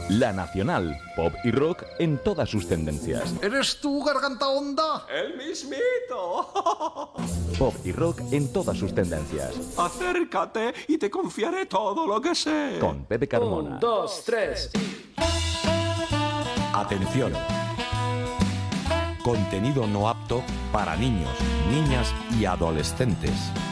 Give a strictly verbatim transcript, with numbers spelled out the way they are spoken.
La Nacional, pop y rock en todas sus tendencias. ¿Eres tú, Garganta Honda? ¡El mismito! Pop y rock en todas sus tendencias. Acércate y te confiaré todo lo que sé. Con Pepe Carmona. Un, dos, tres. Atención. Contenido no apto para niños, niñas y adolescentes.